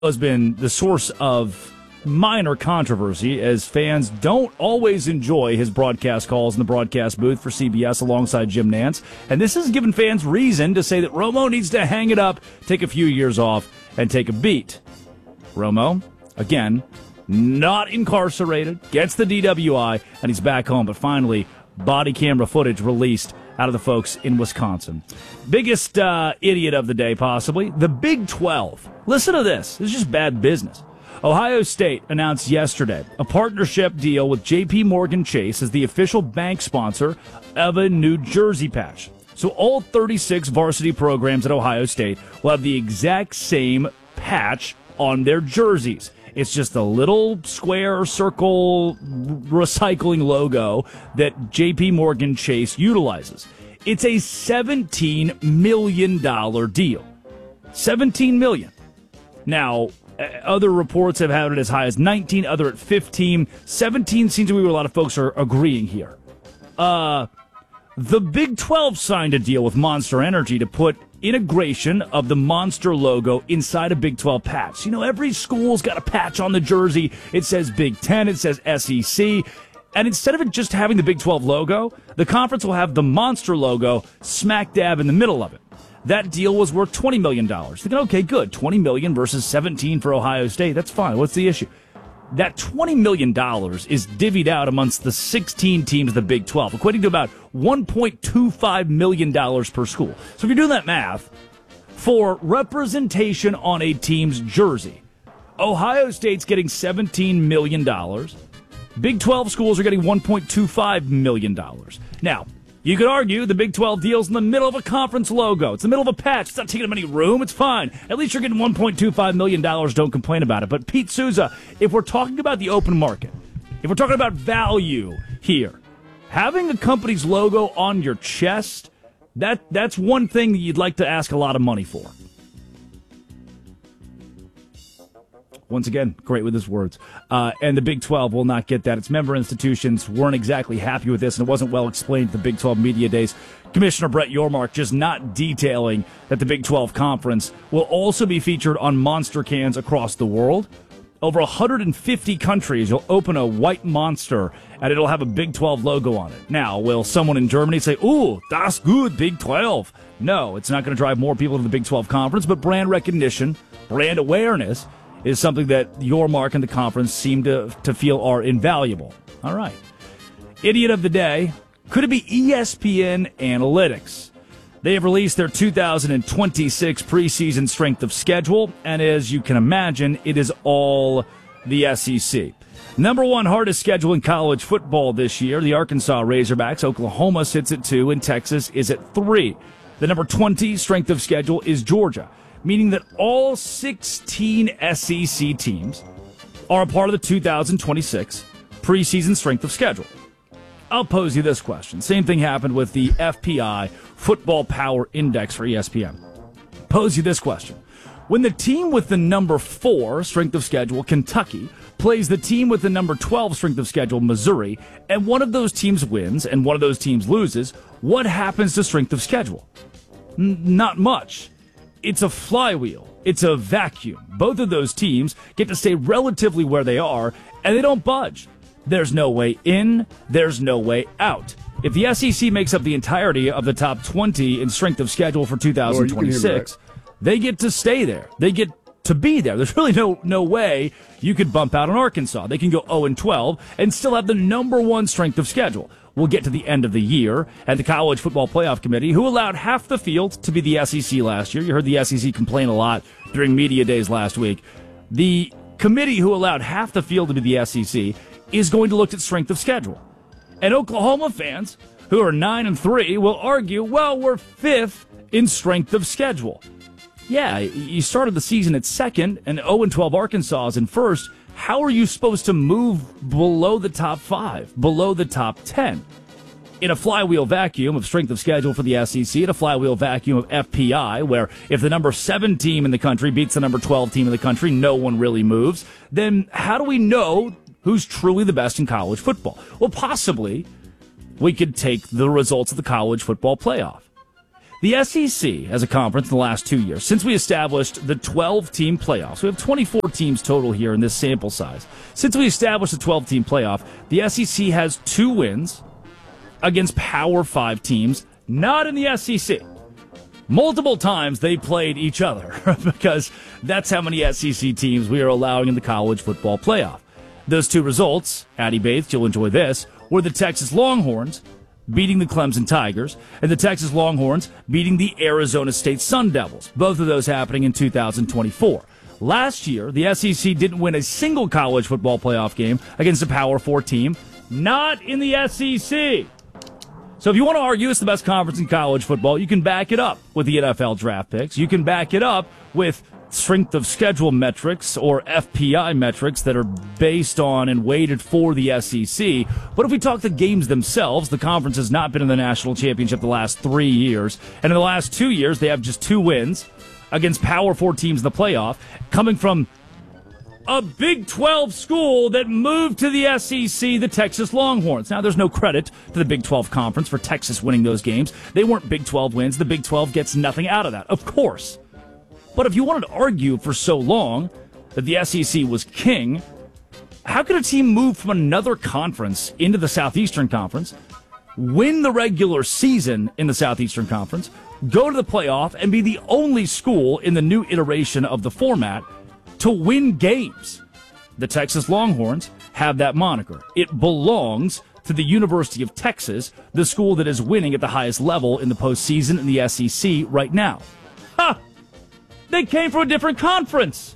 has been the source of minor controversy as fans don't always enjoy his broadcast calls in the broadcast booth for CBS alongside Jim Nantz. And this has given fans reason to say that Romo needs to hang it up, take a few years off, and take a beat. Romo, again, not incarcerated, gets the DWI, and he's back home. But finally, body camera footage released out of the folks in Wisconsin. Biggest idiot of the day, possibly, the Big 12. Listen to this. This is just bad business. Ohio State announced yesterday a partnership deal with J.P. Morgan Chase as the official bank sponsor of a New Jersey patch. So all 36 varsity programs at Ohio State will have the exact same patch on their jerseys. It's just a little square circle recycling logo that J.P. Morgan Chase utilizes. It's a $17 million deal. $17 million. Now, other reports have had it as high as 19, other at 15. 17 seems to be where a lot of folks are agreeing here. The Big 12 signed a deal with Monster Energy to put integration of the Monster logo inside a Big 12 patch. You know, every school's got a patch on the jersey. It says Big 10, it says SEC. And instead of it just having the Big 12 logo, the conference will have the Monster logo smack dab in the middle of it. That deal was worth $20 million. Thinking, okay, good. $20 million versus 17 for Ohio State. That's fine. What's the issue? That $20 million is divvied out amongst the 16 teams of the Big 12, equating to about $1.25 million per school. So if you're doing that math, for representation on a team's jersey, Ohio State's getting $17 million. Big 12 schools are getting $1.25 million. Now, you could argue the Big 12 deal's in the middle of a conference logo. It's in the middle of a patch. It's not taking up any room. It's fine. At least you're getting $1.25 million. Don't complain about it. But Pete Souza, if we're talking about the open market, if we're talking about value here, having a company's logo on your chest, that's one thing that you'd like to ask a lot of money for. Once again, great with his words. And the Big 12 will not get that. Its member institutions weren't exactly happy with this, and it wasn't well explained at the Big 12 Media Days. Commissioner Brett Yormark just not detailing that the Big 12 Conference will also be featured on Monster cans across the world. Over 150 countries, you'll open a white Monster, and it'll have a Big 12 logo on it. Now, will someone in Germany say, ooh, that's good, Big 12? No, it's not going to drive more people to the Big 12 Conference, but brand recognition, brand awareness is something that Yormark and the conference seem to feel are invaluable. All right. Idiot of the day. Could it be ESPN Analytics? They have released their 2026 preseason strength of schedule, and as you can imagine, it is all the SEC. Number one hardest schedule in college football this year, the Arkansas Razorbacks. Oklahoma sits at 2, and Texas is at 3. The number 20 strength of schedule is Georgia, meaning that all 16 SEC teams are a part of the 2026 preseason strength of schedule. I'll pose you this question. Same thing happened with the FPI Football Power Index for ESPN. Pose you this question. When the team with the number 4 strength of schedule, Kentucky, plays the team with the number 12 strength of schedule, Missouri, and one of those teams wins and one of those teams loses, what happens to strength of schedule? Not much. It's a flywheel. It's a vacuum. Both of those teams get to stay relatively where they are, and they don't budge. There's no way in. There's no way out. If the SEC makes up the entirety of the top 20 in strength of schedule for 2026, they get to stay there. They get to be there. There's really no way you could bump out on Arkansas. They can go 0-12 and still have the number 1 strength of schedule. We'll get to the end of the year, and the College Football Playoff Committee, who allowed half the field to be the SEC last year. You heard the SEC complain a lot during media days last week. The committee who allowed half the field to be the SEC is going to look at strength of schedule. And Oklahoma fans, who are 9-3, will argue, well, we're 5th in strength of schedule. Yeah, you started the season at 2nd, and 0-12 Arkansas is in 1st. How are you supposed to move below the top 5, below the top 10? In a flywheel vacuum of strength of schedule for the SEC, in a flywheel vacuum of FPI, where if the number 7 team in the country beats the number 12 team in the country, no one really moves, then how do we know who's truly the best in college football? Well, possibly we could take the results of the college football playoff. The SEC as a conference in the last 2 years, since we established the 12-team playoffs, we have 24 teams total here in this sample size. Since we established the 12-team playoff, the SEC has 2 wins against Power 5 teams, not in the SEC. Multiple times they played each other because that's how many SEC teams we are allowing in the college football playoff. Those 2 results, Addie Bates, you'll enjoy this, were the Texas Longhorns beating the Clemson Tigers and the Texas Longhorns beating the Arizona State Sun Devils, both of those happening in 2024. Last year, the SEC didn't win a single college football playoff game against a Power 4 team, not in the SEC. So if you want to argue it's the best conference in college football, you can back it up with the NFL draft picks. You can back it up with strength of schedule metrics or FPI metrics that are based on and weighted for the SEC. But if we talk the games themselves, the conference has not been in the national championship the last 3 years. And in the last 2 years, they have just 2 wins against Power 4 teams in the playoff, coming from a Big 12 school that moved to the SEC, the Texas Longhorns. Now, there's no credit to the Big 12 conference for Texas winning those games. They weren't Big 12 wins. The Big 12 gets nothing out of that, of course. But if you wanted to argue for so long that the SEC was king, how could a team move from another conference into the Southeastern Conference, win the regular season in the Southeastern Conference, go to the playoff, and be the only school in the new iteration of the format to win games? The Texas Longhorns have that moniker. It belongs to the University of Texas, the school that is winning at the highest level in the postseason in the SEC right now. Ha! They came from a different conference.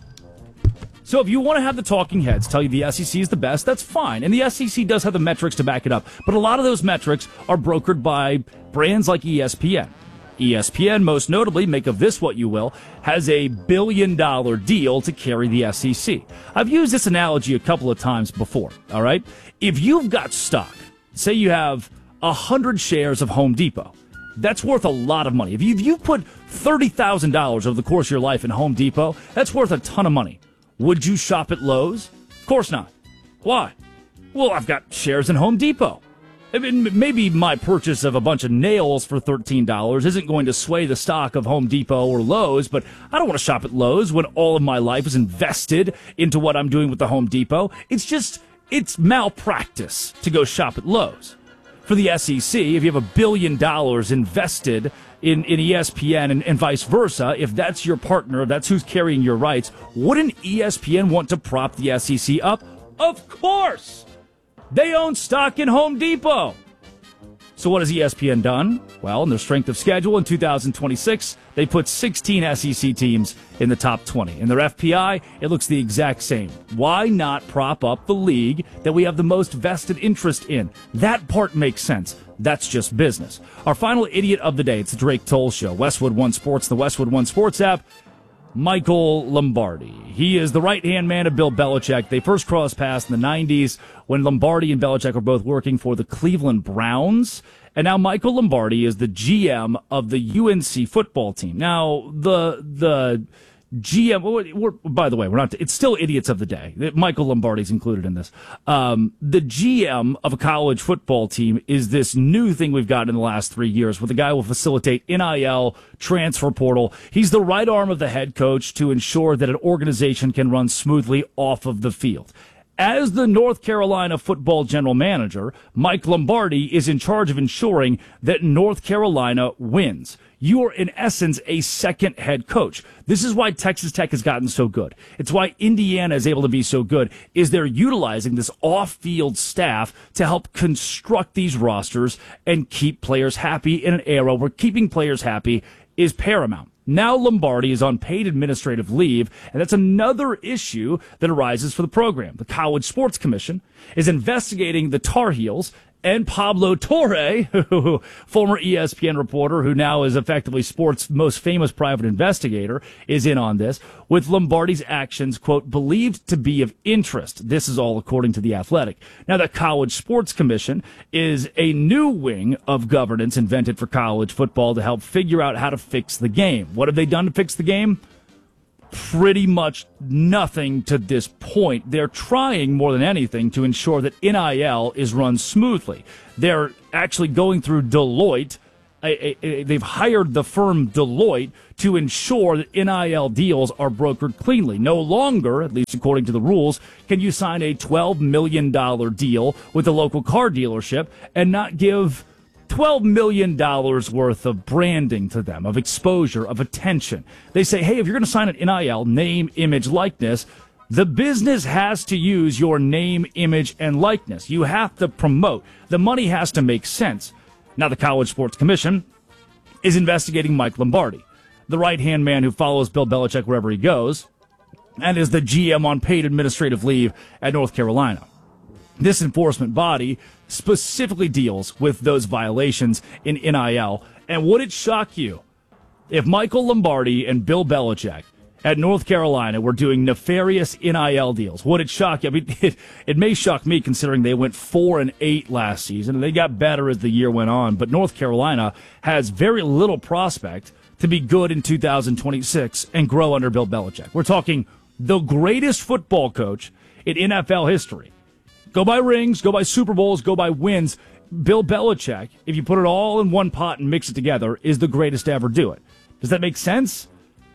So if you want to have the talking heads tell you the SEC is the best, that's fine. And the SEC does have the metrics to back it up. But a lot of those metrics are brokered by brands like ESPN. ESPN, most notably, make of this what you will, has a $1 billion deal to carry the SEC. I've used this analogy a couple of times before, all right? If you've got stock, say you have 100 shares of Home Depot, that's worth a lot of money. If you put $30,000 over the course of your life in Home Depot, that's worth a ton of money. Would you shop at Lowe's? Of course not. Why? Well, I've got shares in Home Depot. I mean, maybe my purchase of a bunch of nails for $13 isn't going to sway the stock of Home Depot or Lowe's, but I don't want to shop at Lowe's when all of my life is invested into what I'm doing with the Home Depot. It's malpractice to go shop at Lowe's. For the SEC, if you have $1 billion invested in ESPN and vice versa, if that's your partner, if that's who's carrying your rights, wouldn't ESPN want to prop the SEC up? Of course! They own stock in Home Depot. So what has ESPN done? Well, in their strength of schedule in 2026, they put 16 SEC teams in the top 20. In their FPI, it looks the exact same. Why not prop up the league that we have the most vested interest in? That part makes sense. That's just business. Our final idiot of the day, it's the Drake Toll Show. Westwood One Sports, the Westwood One Sports app. Michael Lombardi. He is the right-hand man of Bill Belichick. They first crossed paths in the 90s when Lombardi and Belichick were both working for the Cleveland Browns. And now Michael Lombardi is the GM of the UNC football team. Now, the GM, by the way, it's still idiots of the day. Michael Lombardi's included in this. The GM of a college football team is this new thing we've got in the last 3 years where the guy will facilitate NIL, transfer portal. He's the right arm of the head coach to ensure that an organization can run smoothly off of the field. As the North Carolina football general manager, Mike Lombardi is in charge of ensuring that North Carolina wins. You are, in essence, a second head coach. This is why Texas Tech has gotten so good. It's why Indiana is able to be so good, is they're utilizing this off-field staff to help construct these rosters and keep players happy in an era where keeping players happy is paramount. Now Lombardi is on paid administrative leave, and that's another issue that arises for the program. The College Sports Commission is investigating the Tar Heels and Pablo Torre, former ESPN reporter who now is effectively sports' most famous private investigator, is in on this, with Lombardi's actions, quote, believed to be of interest. This is all according to The Athletic. Now, the College Sports Commission is a new wing of governance invented for college football to help figure out how to fix the game. What have they done to fix the game? Pretty much nothing to this point. They're trying more than anything to ensure that NIL is run smoothly. They're actually going through Deloitte they've hired the firm Deloitte to ensure that NIL deals are brokered cleanly. No longer, at least according to the rules, can you sign a $12 million deal with a local car dealership and not give $12 million worth of branding to them, of exposure, of attention. They say, hey, if you're going to sign an NIL, name, image, likeness, the business has to use your name, image, and likeness. You have to promote. The money has to make sense. Now, the College Sports Commission is investigating Mike Lombardi, the right-hand man who follows Bill Belichick wherever he goes, and is the GM on paid administrative leave at North Carolina. This enforcement body specifically deals with those violations in NIL. And would it shock you if Michael Lombardi and Bill Belichick at North Carolina were doing nefarious NIL deals? Would it shock you? I mean, it may shock me considering they went 4-8 last season, and they got better as the year went on. But North Carolina has very little prospect to be good in 2026 and grow under Bill Belichick. We're talking the greatest football coach in NFL history. Go by rings, go by Super Bowls, go by wins. Bill Belichick, if you put it all in one pot and mix it together, is the greatest to ever do it. Does that make sense?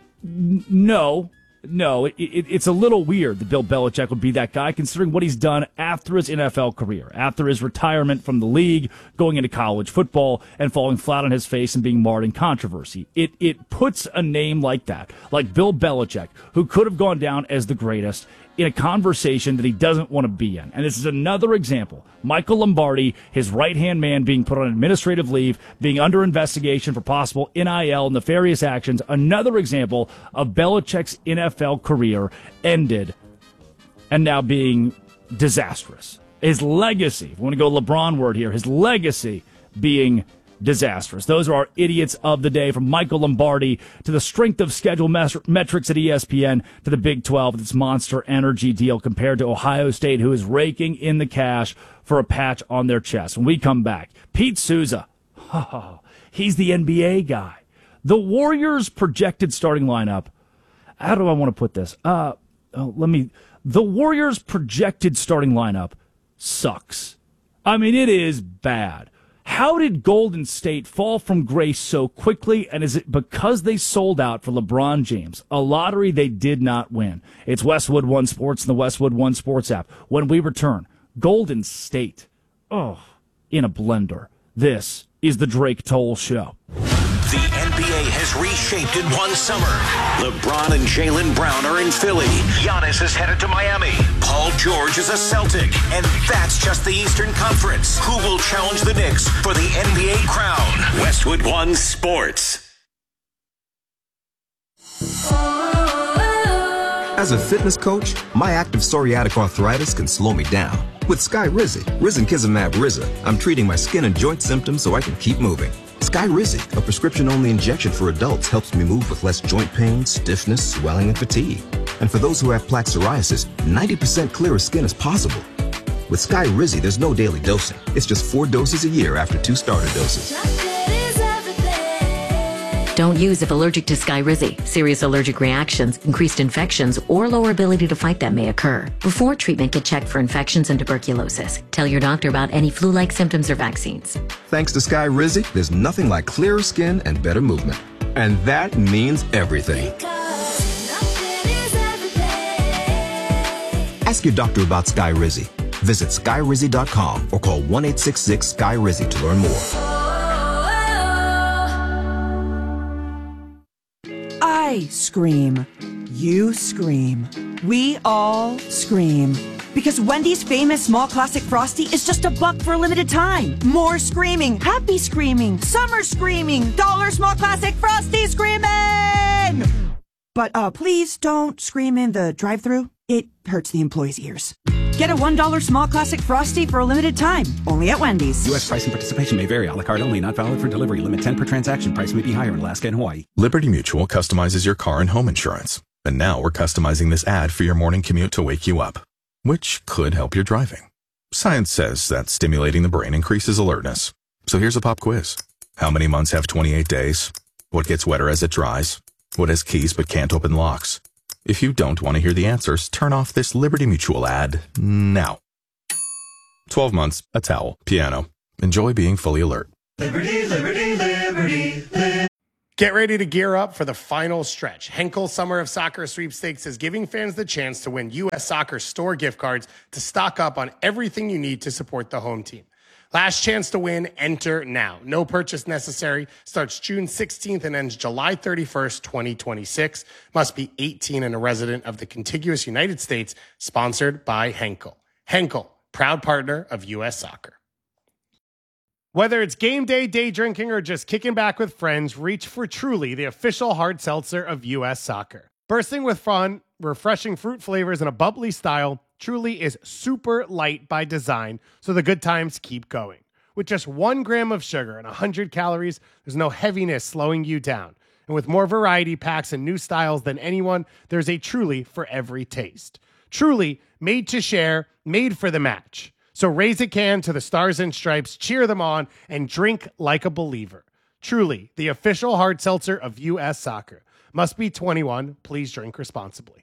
No. It's a little weird that Bill Belichick would be that guy, considering what he's done after his NFL career, after his retirement from the league, going into college football, and falling flat on his face and being marred in controversy. It puts a name like that, like Bill Belichick, who could have gone down as the greatest, in a conversation that he doesn't want to be in. And this is another example. Michael Lombardi, his right-hand man, being put on administrative leave, being under investigation for possible NIL nefarious actions. Another example of Belichick's NFL career ended and now being disastrous. His legacy, if we want to go LeBron word here, his legacy being disastrous. Those are our idiots of the day, from Michael Lombardi to the strength of schedule metrics at ESPN to the Big 12 with its monster energy deal compared to Ohio State, who is raking in the cash for a patch on their chest. When we come back, Pete Souza, he's the NBA guy. The Warriors' projected starting lineup. How do I want to put this? The Warriors' projected starting lineup sucks. I mean, it is bad. How did Golden State fall from grace so quickly, and is it because they sold out for LeBron James, a lottery they did not win? It's Westwood One Sports and the Westwood One Sports app. When we return, Golden State, in a blender. This is the Drake Toll Show. The NBA has reshaped in one summer. LeBron and Jaylen Brown are in Philly. Giannis is headed to Miami. Paul George is a Celtic. And that's just the Eastern Conference. Who will challenge the Knicks for the NBA crown? Westwood One Sports. As a fitness coach, my active psoriatic arthritis can slow me down. With Skyrizi, risankizumab Riza, I'm treating my skin and joint symptoms so I can keep moving. Skyrizi, a prescription-only injection for adults, helps me move with less joint pain, stiffness, swelling, and fatigue. And for those who have plaque psoriasis, 90% clearer skin is possible. With Skyrizi, there's no daily dosing. It's just 4 doses a year after 2 starter doses. Don't use if allergic to Skyrizi. Serious allergic reactions, increased infections, or lower ability to fight them may occur. Before treatment, get checked for infections and tuberculosis. Tell your doctor about any flu-like symptoms or vaccines. Thanks to Skyrizi, there's nothing like clearer skin and better movement. And that means everything. Ask your doctor about Skyrizi. Visit Skyrizi.com or call 1-866-SKY-RIZI to learn more. I scream. You scream. We all scream. Because Wendy's famous small classic Frosty is just $1 for a limited time. More screaming, happy screaming, summer screaming, dollar small classic Frosty screaming! But please don't scream in the drive-thru. It hurts the employees' ears. Get a $1 small classic Frosty for a limited time, only at Wendy's. U.S. price and participation may vary. A la carte only, not valid for delivery. Limit 10 per transaction. Price may be higher in Alaska and Hawaii. Liberty Mutual customizes your car and home insurance. And now we're customizing this ad for your morning commute to wake you up, which could help your driving. Science says that stimulating the brain increases alertness. So here's a pop quiz. How many months have 28 days? What gets wetter as it dries? What has keys but can't open locks? If you don't want to hear the answers, turn off this Liberty Mutual ad now. 12 months, a towel, piano. Enjoy being fully alert. Liberty, liberty, liberty. Get ready to gear up for the final stretch. Henkel Summer of Soccer Sweepstakes is giving fans the chance to win U.S. Soccer store gift cards to stock up on everything you need to support the home team. Last chance to win, enter now. No purchase necessary. Starts June 16th and ends July 31st, 2026. Must be 18 and a resident of the contiguous United States. Sponsored by Henkel. Henkel, proud partner of U.S. Soccer. Whether it's game day, day drinking, or just kicking back with friends, reach for Truly, the official hard seltzer of U.S. Soccer. Bursting with fun, refreshing fruit flavors, and a bubbly style, Truly is super light by design, so the good times keep going. With just 1 gram of sugar and 100 calories, there's no heaviness slowing you down. And with more variety packs and new styles than anyone, there's a Truly for every taste. Truly, made to share, made for the match. So raise a can to the Stars and Stripes, cheer them on, and drink like a believer. Truly, the official hard seltzer of U.S. Soccer. Must be 21. Please drink responsibly.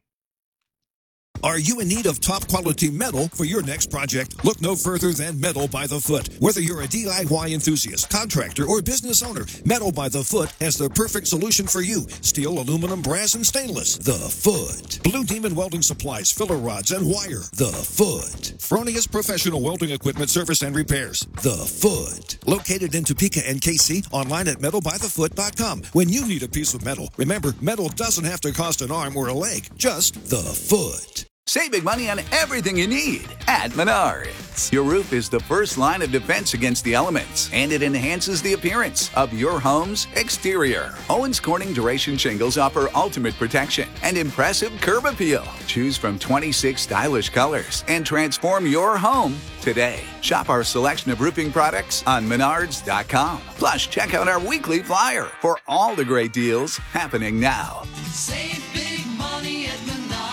Are you in need of top quality metal for your next project? Look no further than Metal by the Foot. Whether you're a DIY enthusiast, contractor, or business owner, Metal by the Foot has the perfect solution for you. Steel, aluminum, brass, and stainless. The Foot. Blue Demon Welding Supplies, filler rods, and wire. The Foot. Fronius Professional Welding Equipment Service and Repairs. The Foot. Located in Topeka and KC, online at metalbythefoot.com. When you need a piece of metal, remember, metal doesn't have to cost an arm or a leg, just the Foot. Save big money on everything you need at Menards. Your roof is the first line of defense against the elements, and it enhances the appearance of your home's exterior. Owens Corning Duration shingles offer ultimate protection and impressive curb appeal. Choose from 26 stylish colors and transform your home today. Shop our selection of roofing products on Menards.com. Plus, check out our weekly flyer for all the great deals happening now. Save big money at Menards.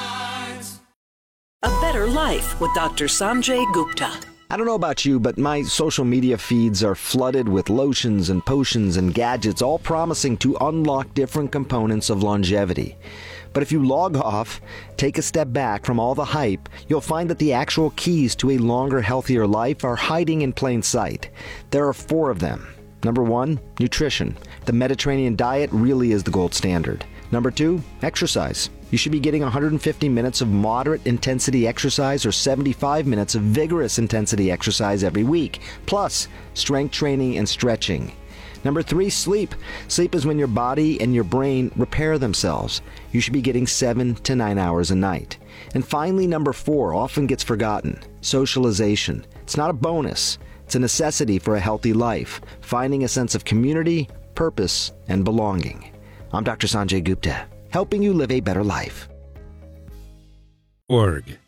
A better life with Dr. Sanjay Gupta. I don't know about you, but my social media feeds are flooded with lotions and potions and gadgets, all promising to unlock different components of longevity. But if you log off, take a step back from all the hype, you'll find that the actual keys to a longer, healthier life are hiding in plain sight. There are 4 of them. Number 1, nutrition. The Mediterranean diet really is the gold standard. Number 2, exercise. You should be getting 150 minutes of moderate intensity exercise or 75 minutes of vigorous intensity exercise every week, plus strength training and stretching. Number 3, sleep. Sleep is when your body and your brain repair themselves. You should be getting 7 to 9 hours a night. And finally, number 4 often gets forgotten. Socialization. It's not a bonus. It's a necessity for a healthy life, finding a sense of community, purpose, and belonging. I'm Dr. Sanjay Gupta, helping you live a better life. Org.